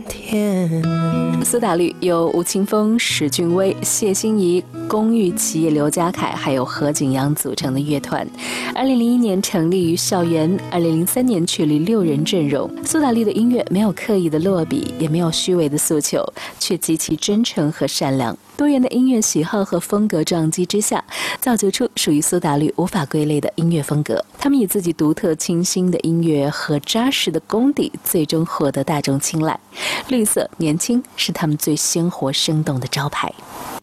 苏打绿由吴青峰、史俊威、谢欣怡、龚玉琪、刘家凯还有何景阳组成的乐团。2001年成立于校园，2003年确立6人阵容。苏打绿的音乐没有刻意的落笔，也没有虚伪的诉求，却极其真诚和善良。多元的音乐喜好和风格撞击之下，造就出属于苏打绿无法归类的音乐风格。他们以自己独特清新的音乐和扎实的功底，最终获得大众青睐。绿色年轻是他们最鲜活生动的招牌。